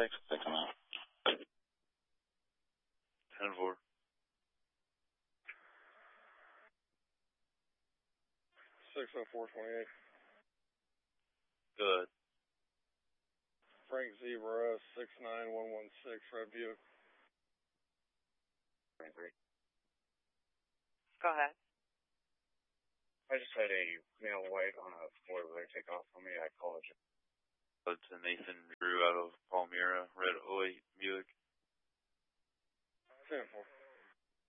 Thanks. Thanks, I'm out. 10-4. 60428. Good. Frank Zebra 69116, Red Buick. 23. Go ahead. I just had a male white on a four-wheeler take off from me at college. To Nathan Drew out of Palmyra, red 08 Buick. 10-4.